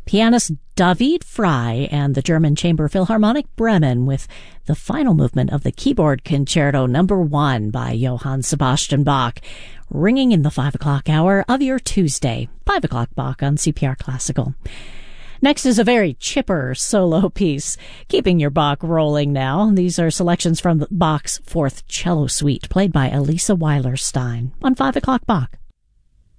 pianist David Frey and the German Chamber Philharmonic Bremen with the final movement of the Keyboard Concerto No. 1 by Johann Sebastian Bach, ringing in the 5 o'clock hour of your Tuesday. 5 o'clock Bach on CPR Classical. Next is a very chipper solo piece, keeping your Bach rolling now. These are selections from Bach's Fourth Cello Suite, played by Elisa Weiler-Stein on 5 o'clock Bach.